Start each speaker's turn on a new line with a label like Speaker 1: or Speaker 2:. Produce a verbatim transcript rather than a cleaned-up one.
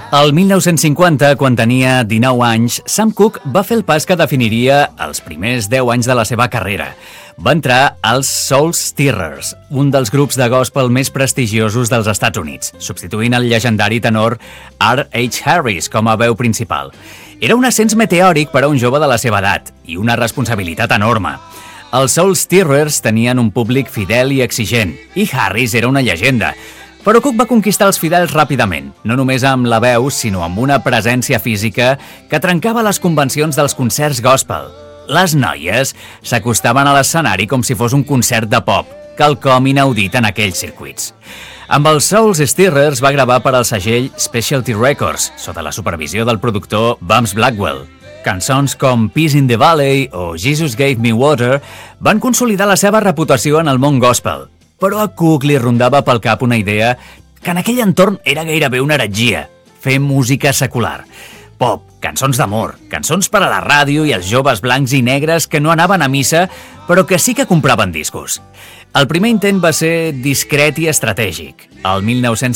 Speaker 1: El mil nou-cents cinquanta, quan tenia dinou anys, Sam Cooke va fer el pas que definiria els primers deu anys de la seva carrera. Va entrar als Soul Stirrers, un dels grups de gospel més prestigiosos dels Estats Units, substituint el llegendari tenor R H Harris com a veu principal. Era un ascens meteòric per a un jove de la seva edat i una responsabilitat enorme. Els Soul Stirrers tenien un públic fidel i exigent, i Harris era una llegenda. Però Cooke va conquistar els fidels ràpidament, no només amb la veu, sinó amb una presència física que trencava les convencions dels concerts gospel. Les noies s'acostaven a l'escenari com si fos un concert de pop, quelcom inaudit en aquells circuits. Amb els Soul Stirrers va gravar per al segell Specialty Records, sota la supervisió del productor Bumps Blackwell. Cançons com Peace in the Valley o Jesus Gave Me Water van consolidar la seva reputació en el món gospel. Però a Cooke li rondava pel cap una idea que en aquell entorn era gairebé una heretgia: fer música secular. Pop, cançons d'amor, cançons per a la ràdio i els joves blancs i negres que no anaven a missa, però que sí que compraven discos. El primer intent va ser discret i estratègic. El mil nou-cents